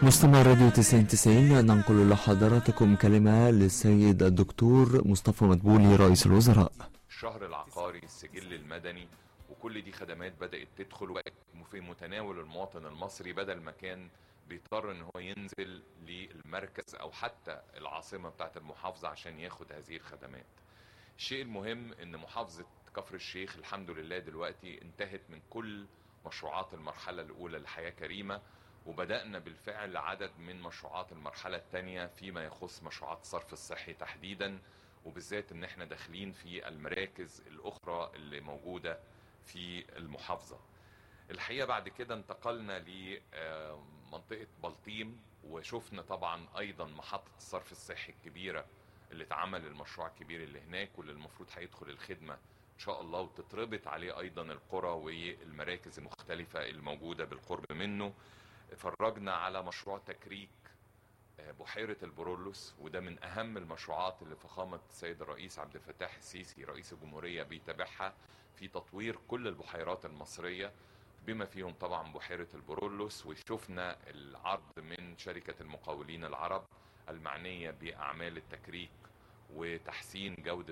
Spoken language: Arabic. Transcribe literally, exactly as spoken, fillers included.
مستمع راديو تسعين تسعين، ننقل لحضراتكم كلمة للسيد الدكتور مصطفى مدبولي رئيس الوزراء. الشهر العقاري، السجل المدني، وكل دي خدمات بدأت تدخل وبقت في متناول المواطن المصري، بدل ما كان بيضطر ان هو ينزل للمركز او حتى العاصمة بتاعت المحافظة عشان ياخد هذه الخدمات. الشيء المهم ان محافظة كفر الشيخ الحمد لله دلوقتي انتهت من كل مشروعات المرحلة الاولى لحياة كريمة، وبدأنا بالفعل عدد من مشروعات المرحلة الثانية فيما يخص مشروعات الصرف الصحي تحديدا، وبالذات ان احنا داخلين في المراكز الاخرى اللي موجودة في المحافظة. الحقيقة بعد كده انتقلنا لمنطقة بلطيم، وشفنا طبعا ايضا محطة الصرف الصحي الكبيرة اللي اتعمل، المشروع الكبير اللي هناك واللي المفروض هيدخل الخدمة ان شاء الله، وتتربط عليه ايضا القرى والمراكز المختلفة الموجودة بالقرب منه. اتفرجنا على مشروع تكريك بحيرة البرولوس، وده من اهم المشروعات اللي فخامة السيد الرئيس عبد الفتاح السيسي رئيس الجمهورية بيتابعها في تطوير كل البحيرات المصرية بما فيهم طبعا بحيرة البرولوس. وشفنا العرض من شركة المقاولين العرب المعنية بأعمال التكريك وتحسين جودة